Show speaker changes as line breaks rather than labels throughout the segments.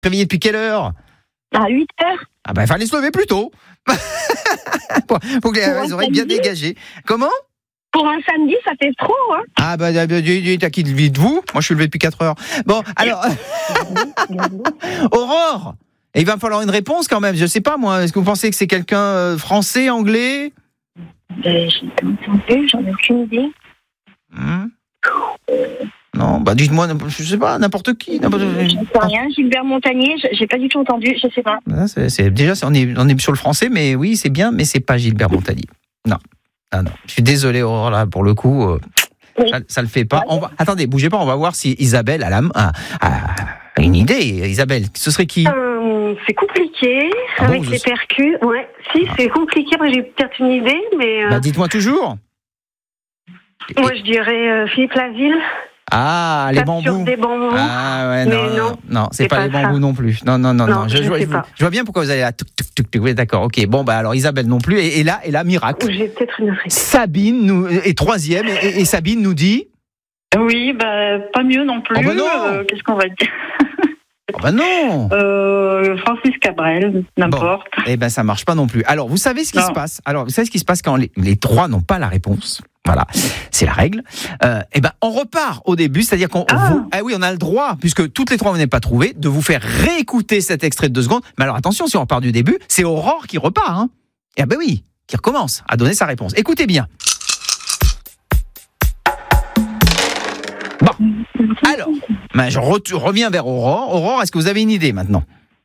Réveillé depuis quelle heure?
À 8h.
Ah ben, il fallait se lever plus tôt. Faut que les oreilles bien dégagées. Comment?
Pour un samedi, ça fait trop, hein.
Ah bah, t'as qui le vide vous? Moi, je suis levé depuis 4 heures. Bon, alors... Aurore, il va me falloir une réponse quand même. Je sais pas, moi. Est-ce que vous pensez que c'est quelqu'un français, anglais?
J'ai pas entendu, j'en ai aucune idée.
Non, bah dites-moi, je sais pas, n'importe qui.
Je ne sais rien. Gilbert Montagnier, j'ai pas du tout entendu, je sais pas.
Déjà, on est sur le français, mais oui, c'est bien, mais c'est pas Gilbert Montagnier. Non. Ah non, je suis désolé, Aurore, là, pour le coup, oui. ça le fait pas. Attendez, bougez pas, on va voir si Isabelle a une idée. Isabelle, ce serait qui?
C'est compliqué, avec les percus. Ouais, si, c'est compliqué, après j'ai peut-être une idée, mais...
Bah, dites-moi toujours.
Moi, je dirais Philippe Laville.
Ah, les bambous.
Des bambous.
Ah ouais, non, c'est pas les bambous
ça.
Non plus. Non. Je vois bien pourquoi vous allez là. Oui, d'accord. Ok. Bon, bah alors Isabelle non plus. Et là, miracle.
J'ai peut-être une réponse.
Sabine est troisième et Sabine nous dit.
Oui, bah pas mieux non plus.
Oh bah non.
Qu'est-ce qu'on va dire?
Oh bah non.
Francis Cabrel, n'importe.
Bon, eh ben ça marche pas non plus. Alors vous savez ce qui se passe. Alors vous savez ce qui se passe quand les trois n'ont pas la réponse. Voilà, c'est la règle. Eh ben on repart au début, c'est-à-dire qu'on on a le droit, puisque toutes les trois vous n'avez pas trouvé, de vous faire réécouter cet extrait de 2 secondes. Mais alors attention, si on repart du début, c'est Aurore qui repart. Hein. Et ben oui, qui recommence à donner sa réponse. Écoutez bien. Bon, alors, je reviens vers Aurore. Aurore, est-ce que vous avez une idée maintenant?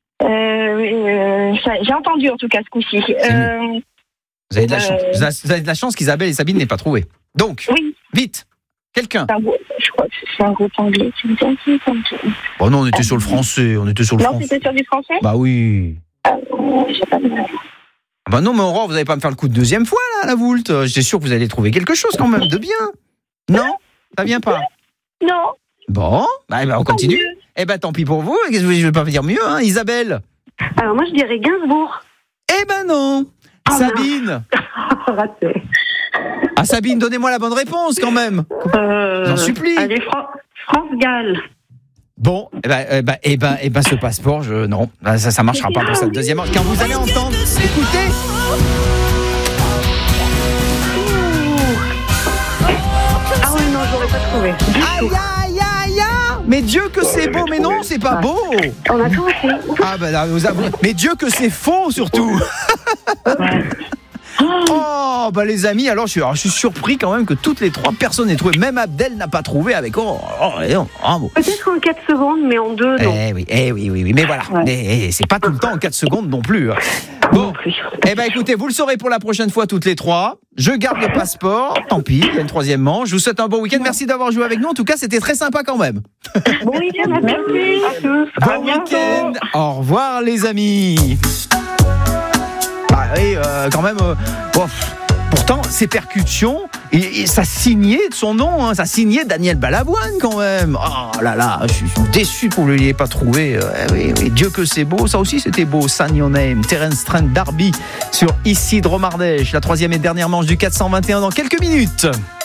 J'ai entendu en tout cas ce coup-ci.
Vous avez de la chance. Vous avez de la chance qu'Isabelle et Sabine n'aient pas trouvé. Donc, vite, quelqu'un.
Je crois que c'est un groupe anglais.
Oh non, on était sur le français.
Non, c'était sur du français?
Bah oui.
J'ai pas de...
Bah non, mais Aurore, vous n'allez pas me faire le coup de deuxième fois, là, à la voulte. J'étais sûr que vous allez trouver quelque chose quand même de bien. Non? Ça vient pas?
Non.
Bon, on continue. Eh ben, tant pis pour vous. Je vais pas dire mieux, hein, Isabelle.
Alors, moi, je dirais Gainsbourg.
Eh ben non. Sabine.
Raté.
Ah, Sabine, donnez-moi la bonne réponse quand même. J'en supplie.
Allez, France Gall.
Bon, ce passeport, non, ça marchera pas pour cette deuxième heure. Quand vous allez entendre, écoutez.
Ah oui, non, j'aurais pas trouvé.
Aïe. Mais Dieu que c'est beau, mais non, c'est pas beau.
On a tout fait.
Ah ben là, mais Dieu que c'est faux surtout. Oh bah les amis, alors je suis surpris quand même que toutes les 3 personnes aient trouvé. Même Abdel n'a pas trouvé avec bravo.
Peut-être en 4 secondes, mais en 2 non.
Eh oui, mais voilà. Ouais. C'est pas tout le temps en 4 secondes non plus. Bon, écoutez, vous le saurez pour la prochaine fois toutes les 3. Je garde le passeport, tant pis, il y a une 3e manche. Je vous souhaite un bon week-end, merci d'avoir joué avec nous. En tout cas, c'était très sympa quand même.
Bon week-end à tous.
Bon week-end, au revoir les amis. Ah oui, quand même. Pourtant, ces percussions, et ça signait de son nom, hein, ça signait Daniel Balavoine quand même. Oh là là, je suis déçu pour lui, il n'est pas trouvé. Oui, Dieu que c'est beau, ça aussi c'était beau. Sign Your Name, Terence Trent D'Arby sur Ici Dromardèche, la 3e et dernière manche du 421 dans quelques minutes.